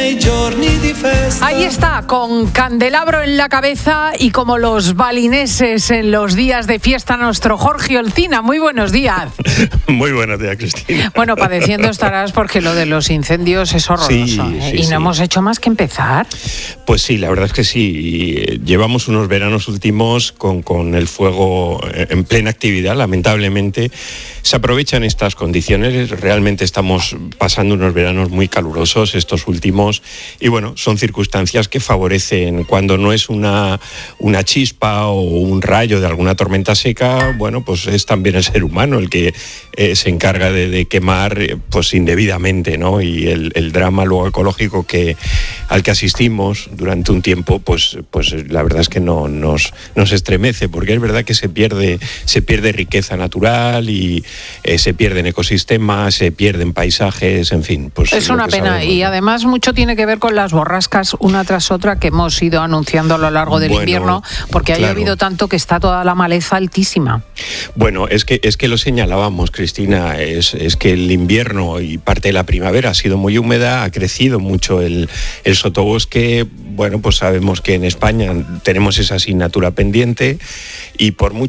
Ahí está, con candelabro en la cabeza y como los balineses en los días de fiesta, nuestro Jorge Olcina. Muy buenos días. Muy buenos días, Cristina. Bueno, padeciendo estarás porque lo de los incendios es horroroso. Sí, no hemos hecho más que empezar. Pues sí, la verdad es que sí. Llevamos unos veranos últimos con el fuego en plena actividad. Lamentablemente se aprovechan estas condiciones. Realmente estamos pasando unos veranos muy calurosos estos últimos y bueno, son circunstancias que favorecen cuando no es una chispa o un rayo de alguna tormenta seca. Bueno, pues es también el ser humano el que se encarga de quemar pues indebidamente, ¿no? Y el drama luego ecológico al que asistimos durante un tiempo, pues la verdad es que nos estremece, porque es verdad que se pierde riqueza natural y se pierden ecosistemas, se pierden paisajes, en fin. Pues es una pena sabemos, y además mucho tiene que ver con las borrascas una tras otra que hemos ido anunciando a lo largo del invierno, porque ha llovido tanto que está toda la maleza altísima. Bueno, es que lo señalábamos, Cristina, es que el invierno y parte de la primavera ha sido muy húmeda, ha crecido mucho el sotobosque. Bueno, pues sabemos que en España tenemos esa asignatura pendiente y por mucho